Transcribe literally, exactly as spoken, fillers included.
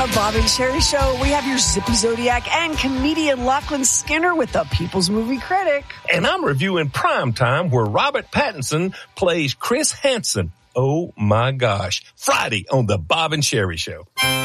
the Bob and Sherry Show. We have your Zippy Zodiac and comedian Lachlan Skinner with the People's Movie Critic. And I'm reviewing Primetime, where Robert Pattinson plays Chris Hansen. Oh, my gosh. Friday on the Bob and Sherry Show.